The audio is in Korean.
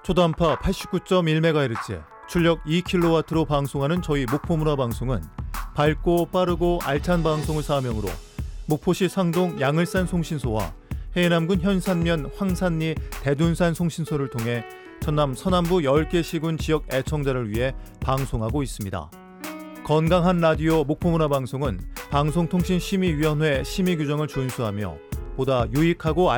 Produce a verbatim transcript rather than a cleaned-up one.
초단파 팔십구 점 일 메가헤르츠, 출력 이 킬로와트로 방송하는 저희 목포문화방송은 밝고 빠르고 알찬 방송을 사명으로 목포시 상동 양을산 송신소와 해남군 현산면 황산리 대둔산 송신소를 통해 전남 서남부 열 개 시군 지역 애청자를 위해 방송하고 있습니다. 건강한 라디오 목포문화방송은 방송통신심의위원회 심의 규정을 준수하며 보다 유익하고